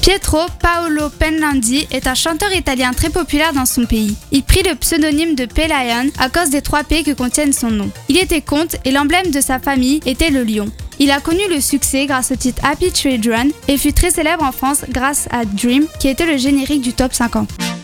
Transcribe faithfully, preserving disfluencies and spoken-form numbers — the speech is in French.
Pietro Paolo Penlandi est un chanteur italien très populaire dans son pays. Il prit le pseudonyme de Pelion à cause des trois P que contiennent son nom. Il était comte et l'emblème de sa famille était le lion. Il a connu le succès grâce au titre Happy Children et fut très célèbre en France grâce à Dream qui était le générique du top cinquante.